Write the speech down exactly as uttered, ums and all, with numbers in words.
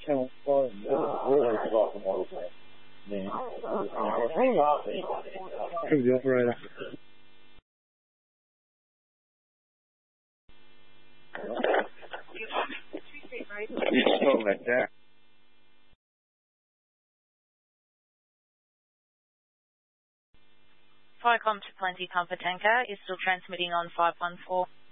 channel four. Who's the operator? Talk like that. Viacom to Plenty Comfort Tanker is still transmitting on five one four.